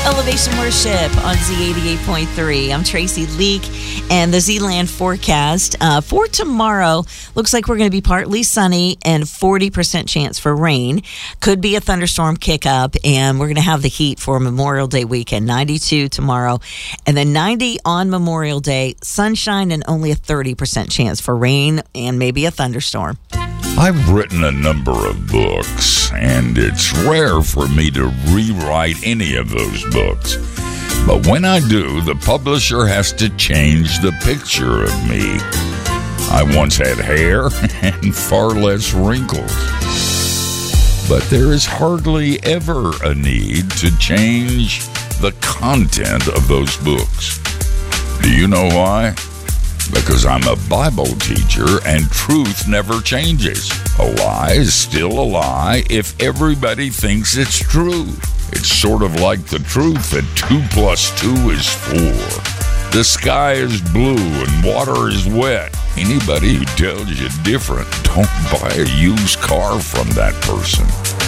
Elevation Worship on Z88.3. I'm Tracy Leak, and the Z-Land forecast for tomorrow looks like we're going to be partly sunny and 40% chance for rain. Could be a thunderstorm kick up, and we're going to have the heat for Memorial Day weekend, 92 tomorrow, and then 90 on Memorial Day, sunshine and only a 30% chance for rain and maybe a thunderstorm. I've written a number of books, and it's rare for me to rewrite any of those books. But when I do, the publisher has to change the picture of me. I once had hair and far less wrinkles. But there is hardly ever a need to change the content of those books. Do you know why? Because I'm a Bible teacher and truth never changes. A lie is still a lie if everybody thinks it's true. It's sort of like the truth that 2 + 2 is 4. The sky is blue and water is wet. Anybody who tells you different, don't buy a used car from that person.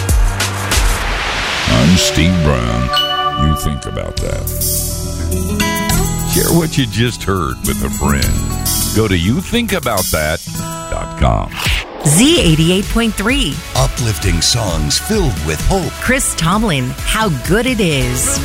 I'm Steve Brown. You think about that. Share what you just heard with a friend. Go to youthinkaboutthat.com. Z88.3. Uplifting songs filled with hope. Chris Tomlin, How Good It Is.